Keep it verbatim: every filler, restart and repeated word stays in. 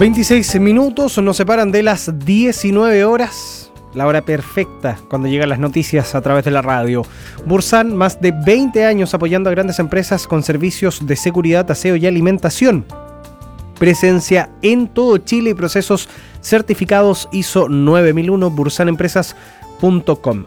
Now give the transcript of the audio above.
veintiséis minutos nos separan de las diecinueve horas, la hora perfecta cuando llegan las noticias a través de la radio. Bursan, más de veinte años apoyando a grandes empresas con servicios de seguridad, aseo y alimentación. Presencia en todo Chile y procesos certificados I S O nueve mil uno, bursanempresas punto com.